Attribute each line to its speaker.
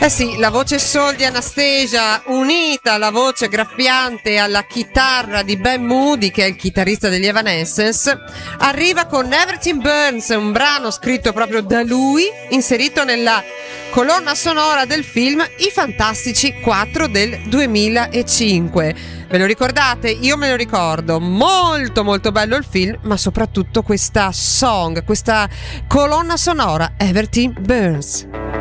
Speaker 1: Eh sì, la voce soul di Anastasia unita alla voce graffiante alla chitarra di Ben Moody, che è il chitarrista degli Evanescence, arriva con Everything Burns, un brano scritto proprio da lui, inserito nella colonna sonora del film I Fantastici 4 del 2005. Ve lo ricordate? Io me lo ricordo. Molto molto bello il film, ma soprattutto questa colonna sonora, Everything Burns.